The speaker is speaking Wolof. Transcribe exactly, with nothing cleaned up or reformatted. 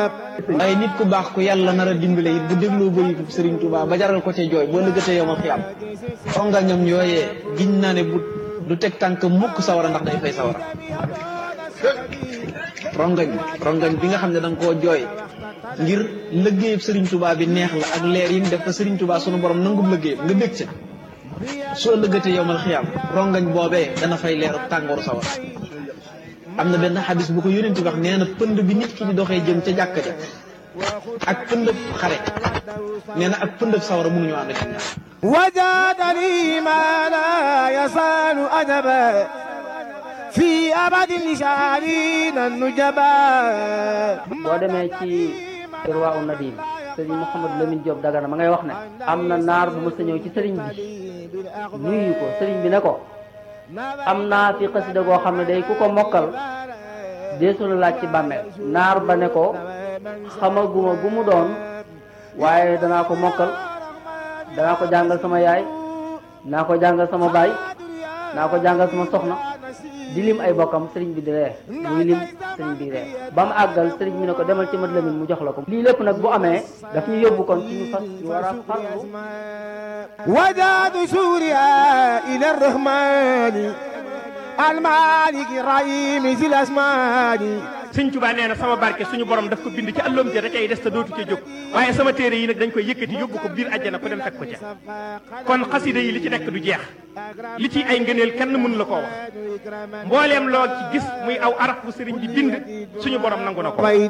waaye nit ku baax ku yàlla nar a dimbale it bu dégloo bëritu Sëriñ Tuubaa ba jaral ko ca jooy boo lëggatee yow ma xiyam rongañam yooyee giñ naa ne bu du teg tànk mukk sawara ndax day fay sawara rongañ rongañ bi nga xam ne da nga koo jooy ngir lëggéeyub Sëriñ Tuubaa bi neex la ak leer yi mu def ko Sëriñ Tuubaa sunu borom nangub lëggéeyam nga bég ca soo lëggatee yow ma xiyam rongañ boobee dana fay leeru tàngooru sawara am na benn xadis bu ko yónent wax nee na pënd bi nit ki di doxee jëm ca jàkka ja ak pëndëb xare nee na ak pëndëb sawara mënuñu ànd ak ñaar wajadani ma la yasalu adaba fi abadin lisharina nujaba. boo demee ci Irwa u Nadim sëriñ Mouhamadou Lamine Diop Dagana ma ngay wax ne am na naar bu mës a ñëw ci sëriñ bi nuyu ko sëriñ bi ne ko am naa fi xasida goo xam ne day ku ko mokkal deesu la laaj ci bàmmeel. naar ba ne ko xamaguma gu mu doon waaye danaa ko mokkal danaa ko jàngal sama yaay naa ko jàngal sama baay naa ko jàngal sama soxna di lim ay bokkam sëriñ bi di ree muy lim sëriñ bi ree ba mu àggal sëriñ bi ne ko demal ci mat Lamin mu jox la ko. lii lépp nag bu amee daf ñu yóbbu kon ci ñu fas ñu war a farlu wajadu suuriya ila rahmani almaliki rahimi zil asmani. Sëñ Tuubaa nee na sama barke suñu borom daf ko bind ci àlloom ja da cay des te dootu ca jóg waaye sama téere yi nag dañ koy yëkkati yóbbu ko biir àjjana ko dem fekk ko ca kon xasida yi li ci nekk du jeex li ci ay ngëneel kenn mënu la koo wax mbooleem loo ci gis muy aw araf bu sëriñ bi bind suñu borom nangu na ko.